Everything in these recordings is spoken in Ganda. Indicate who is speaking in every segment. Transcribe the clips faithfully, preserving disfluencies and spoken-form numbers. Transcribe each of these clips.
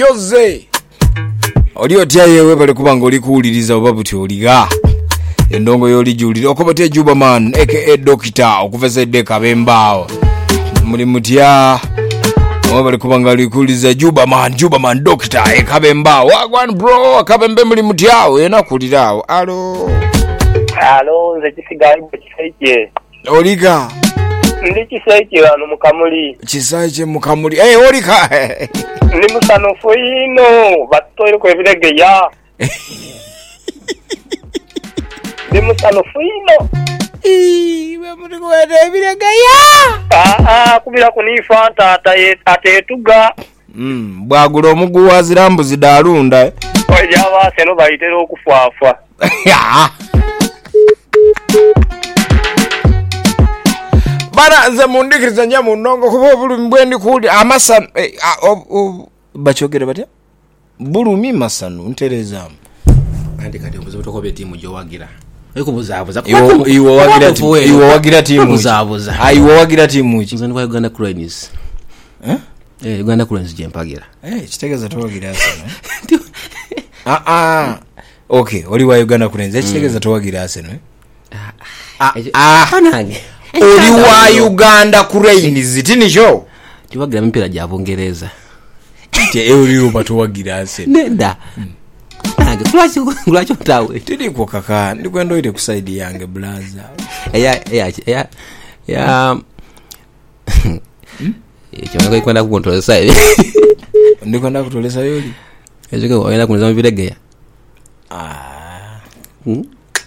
Speaker 1: yoze oli otya yewe bali kubanga oli kuwuliriza oba buti oliga endongo yoli julira okobate Juba Man aka Dokita okuvezedde kabembao muri mutya oba bali kubanga oli kuwuliriza Juba Man Juba Man Dokita e kabembao wagwan bro kabembe muri mutya wena kulirawo alo
Speaker 2: alo nze kisigaye kisaije
Speaker 1: oliga
Speaker 2: ndi kisaije wano mukamuli
Speaker 1: kisaije mukamuli eh olika
Speaker 2: ni musanofu ino batoire ko ebirege ya ni musanofu ino
Speaker 1: ii bamuri ko ebirege ya
Speaker 2: ah ah kubira kunifanta ate atetuga
Speaker 1: mm bwagula omugu wazirambu zidalunda
Speaker 2: oya base no bayitera okufafa
Speaker 1: bana nze mundikiriza nya munongo kuba bulumi bwendi kuli amasa eh, bachogere batya bulumi masanu nterezamu
Speaker 3: andi kati obuzo ko beti mu jowagira eko buzabuza
Speaker 1: iwo iwo wagira timu iwo wagira timu
Speaker 3: buzabuza
Speaker 1: aiwo wagira timu ki
Speaker 3: nzani wa Uganda Cranes
Speaker 1: eh
Speaker 3: eh Uganda Cranes jempagira
Speaker 1: eh kitegeza towagira asano ah ah okay oli wa Uganda Cranes kitegeza towagira asano ah ah
Speaker 3: hanange
Speaker 1: oli wa Uganda Cranes tinisho
Speaker 3: tiwagira mpira ja Bungereza
Speaker 1: te euri ubato wagira asano
Speaker 3: nenda nange kwacho kwacho tawe
Speaker 1: tidi kwa kaka ndikwenda ite kusaidi yange blaza
Speaker 3: ya ya ya ya Echonga kwenda kukontrolesa hivi
Speaker 1: ndikwenda kutolesa yoli
Speaker 3: ejeke waenda kunza mviregea
Speaker 1: ah
Speaker 3: hmm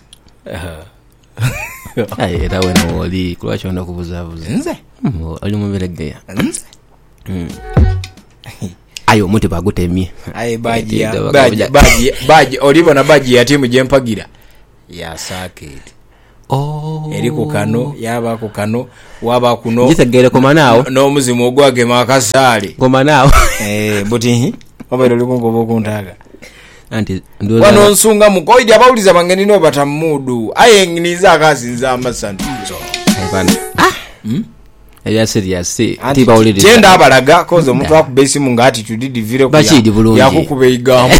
Speaker 3: ayi dawe no oli kwacho ndo kubuzabuza
Speaker 1: nze
Speaker 3: ali mu mviregea
Speaker 1: nze
Speaker 3: hmm ayo muti bagutemye
Speaker 1: ayi baji baji baji baji olibona baji ya timu jempagira ya saketi
Speaker 3: oh
Speaker 1: eri ku kano yaba ku kano waba kuno
Speaker 3: gitegere koma nawo
Speaker 1: no muzimu ogwage makasali
Speaker 3: koma nawo
Speaker 1: eh buti obero likungo bokuntaga
Speaker 3: anti ndo
Speaker 1: wano nsunga mukoidi abauliza bangeni no batamudu ayenginiza akazinza amasantu
Speaker 3: ayibana ah hmm ya serious tiba olidi
Speaker 1: tenda abalaga koze omuntu akubesi mu ngati tudidi vile
Speaker 3: ku ya
Speaker 1: yakukube igamba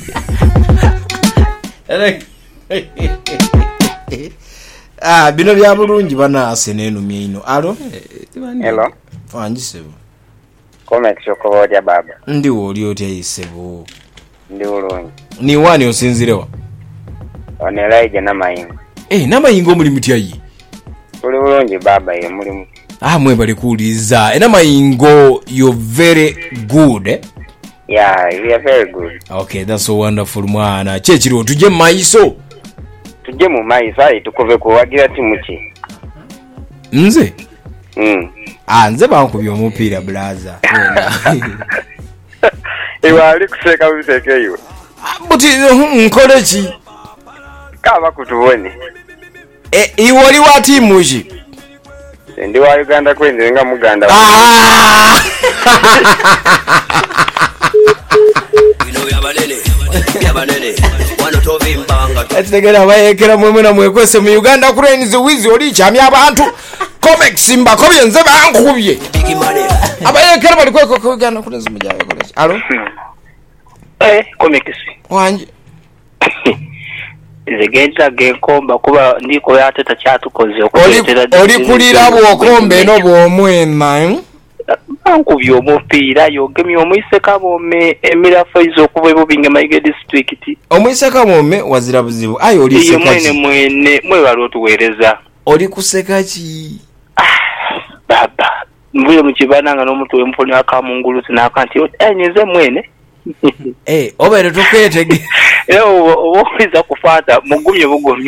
Speaker 1: ah bino bya bulungi bana asenenu myino alo
Speaker 2: hello
Speaker 1: fanjisebo
Speaker 2: comment chokoboja baba
Speaker 1: ndi woli oti ayisebo
Speaker 2: ndi bulungi
Speaker 1: ni wani osinzirewa
Speaker 2: onelaije na mayingo
Speaker 1: eh na mayingo muri mutiayi
Speaker 2: tuli bulungi baba ye muri
Speaker 1: ah mwe bali kuliza ena mayingo you're very good eh?
Speaker 2: yeah we are very good
Speaker 1: okay that's so wonderful mwana chechiro tuje maiso
Speaker 2: tuje mu maiso ayi tukove kuwagira timu ki
Speaker 1: nze
Speaker 2: mm
Speaker 1: ah nze bankubye omupira blaza
Speaker 2: ewa ali kuseka biseke iwe
Speaker 1: buti nkole ki
Speaker 2: kaba kutubone
Speaker 1: eh iwoli wa timu ki
Speaker 2: ndi wa Uganda Cranes nga muganda
Speaker 1: ah
Speaker 4: bino yabanene yabanene wano tovimbanga
Speaker 1: ategera bayekera mwe na mwekwese mu Uganda Cranes wizi oli chamya abantu comics mba ko byenze bankubye abayekera bali kweko ko Uganda Cranes mujaye college alo
Speaker 2: eh comics
Speaker 1: wanje
Speaker 2: zegenda genkomba kuba ndiko yateta cyatukoze
Speaker 1: okuletera oli kulira bwokombe no bwomwema
Speaker 2: bankubye omupira yogemye omwise kabome emirafa izo kuba ebobinga Maige district
Speaker 1: omwise kabome wazira buzibu ayo oli
Speaker 2: seka mwene mwene mwe balo tuwereza
Speaker 1: oli kuseka ki
Speaker 2: baba mbuye mukibana no mutwe mponi akamunguluzi nakanti enyize mwene
Speaker 1: eh obere tuketege
Speaker 2: yo obiza kufata mugumye bugumye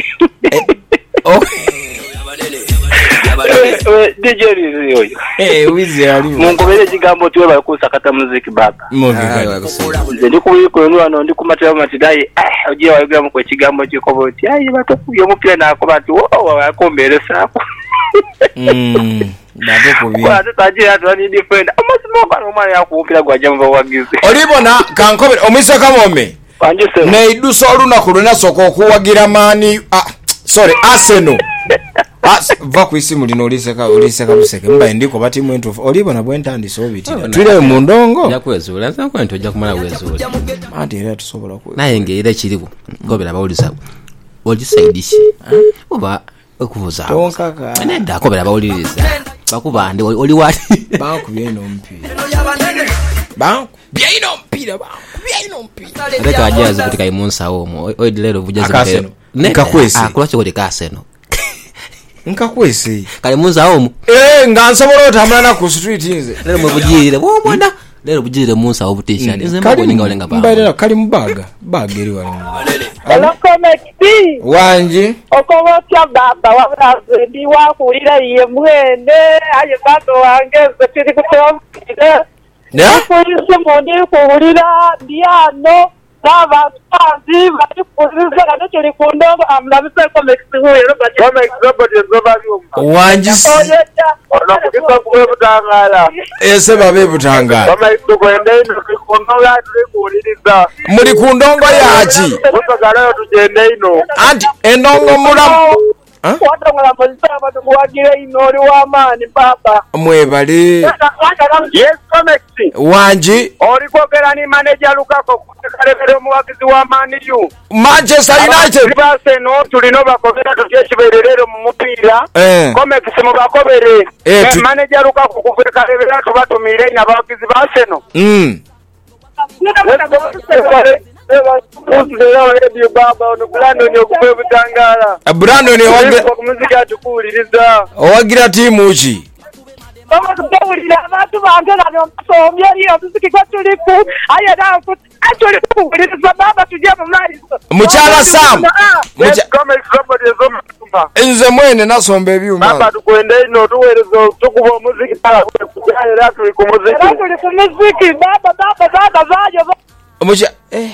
Speaker 4: yabanene yabanene
Speaker 2: dejeri yo
Speaker 1: eh wizi ali
Speaker 2: mungobere kigambo tiwe bakusakata muziki baba ndi kubiko nwana ndi kumatira matidai eh ogiye wayigira mu kwekigambo kikobo ti ayi bato yo mupira nako bati wo wakomberesa ko
Speaker 1: mm bado kubi
Speaker 2: kwa tajira twani different amasimo kwa mwana yakumpira gwajamva wagize
Speaker 1: olibona kankobere omwise kamome
Speaker 2: Panjise
Speaker 1: ne iduso oluna kuluna soko okuwagira mani ah sorry Arsenal As va kuisimu lino oliseka oliseka buseke mba ndiko bati mwento olibona bwentandi so bitira twile mu ndongo
Speaker 3: yakwezula nza kwento ojja kumala wezula
Speaker 1: ati era tusobola ku
Speaker 3: naye ngera kiribu gobera bawuliza olisaidishi oba okuvuza
Speaker 1: tonkaka
Speaker 3: nenda kobera bawuliriza bakuba ndi oli wali
Speaker 1: banku byeno mpira banku byeno mpira banku byeno mpira
Speaker 3: reka ajazi kutika imunsa omo oidilero bujazi
Speaker 1: kutero nkakwese
Speaker 3: akula chiko likaseno
Speaker 1: nkakwese
Speaker 3: kale munza omo
Speaker 1: eh ngansobola otambula na ku street nze
Speaker 3: lero mubujire wo mwana lero bujire munsa obutisha nze mbako ninga olenga ba
Speaker 1: mbaira kali mubaga baga eri wali
Speaker 5: Hello, Komexi.
Speaker 1: Wanji.
Speaker 5: Okobotya baba wabaze ndi wakulira iye mwene aye bato wange zitiri kutomira.
Speaker 1: Ya?
Speaker 5: Polisi mundi kulira ndiano baba tanzi bali kulira kana tuli kundongo amnabise Komexi huyo bati Komexi robot zobali
Speaker 1: Wanji.
Speaker 5: Onakukisa kuwe butangala.
Speaker 1: Ese babe butangala.
Speaker 5: Komexi kwende ino kundongo tuli kuliriza.
Speaker 1: Muri kundongo yachi.
Speaker 5: Kutagala tugende ino.
Speaker 1: Anti endongo mulamu.
Speaker 5: Wata ngala mzaba batu kuwagira inori wa mani papa.
Speaker 1: Mwebali.
Speaker 5: Yes, Komexi.
Speaker 1: Wanji.
Speaker 5: Olikogera ni manager Lukaku kutekalebere muwagizi wa mani yu.
Speaker 1: Manchester United.
Speaker 5: Base no tulino bakogera tukyeshibererero mu mupira.
Speaker 1: Eh.
Speaker 5: Komexi mu bakobere.
Speaker 1: Eh, tu...
Speaker 5: manager Lukaku kutekalebere tubatumire na bagizi base no.
Speaker 1: Mm. Brandon owagira
Speaker 5: kumuzika tukuliriza
Speaker 1: owagira timu ki
Speaker 5: bama tubulira abantu bange nano sombye iyo muziki kwa tuliku aye na ku atuli kukuliriza baba tujye mu maliso
Speaker 1: Muchala Sam
Speaker 5: mucha kama somebody zoma
Speaker 1: nze mwene nasomba ebyuma
Speaker 5: baba tukwende ino tuwerezo tukuba muziki pala kujya era tuli ku muziki tuli ku muziki baba baba baba bajo
Speaker 1: mucha eh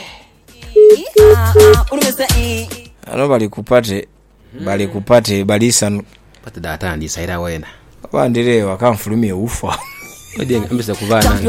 Speaker 1: ano bali kupate bali kupate balisa
Speaker 3: pate data ndi saira wena
Speaker 1: bandirewa kamfulumye ufa
Speaker 3: odi ngambisa kubana